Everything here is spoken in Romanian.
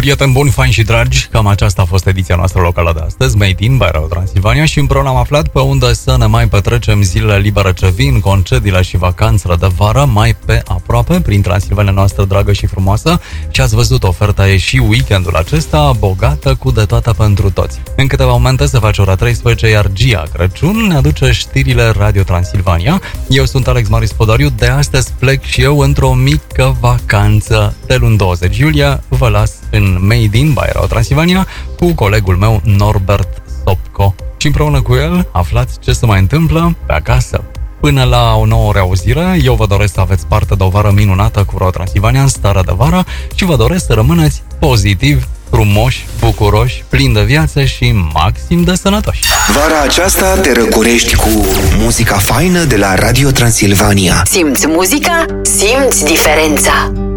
Prieteni buni, faini și dragi, cam aceasta a fost ediția noastră locală de astăzi, Made in by Radio Transilvania, și împreună am aflat pe unde să ne mai petrecem zilele libere ce vin, concediile și vacanțele de vară mai pe aproape, prin Transilvania noastră dragă și frumoasă. Și ați văzut, oferta e și weekendul acesta, bogată cu de toate pentru toți. În câteva momente se face ora 13, iar Gia Crăciun ne aduce știrile Radio Transilvania. Eu sunt Alex Marius Podariu, de astăzi plec și eu într-o mică vacanță. De luni 20 iulie vă las în Made in by Radio Transilvania cu colegul meu Norbert Sopco. Și împreună cu el aflați ce se mai întâmplă pe acasă. Până la o nouă reauzire, eu vă doresc să aveți parte de o vară minunată cu Radio Transilvania în starea de vară și vă doresc să rămâneți pozitivi, frumoși, bucuroși, plini de viață și maxim de sănătoși. Vara aceasta te răcorești cu muzica faină de la Radio Transilvania. Simți muzica? Simți diferența!